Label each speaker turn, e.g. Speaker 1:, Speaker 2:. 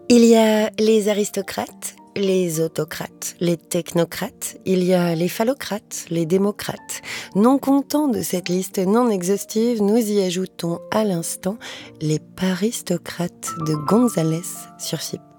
Speaker 1: Il y a les aristocrates, les autocrates, les technocrates, il y a les phallocrates, les démocrates. Non contents de cette liste non exhaustive, nous y ajoutons à l'instant les paristocrates de Gonzalez sur Chypre.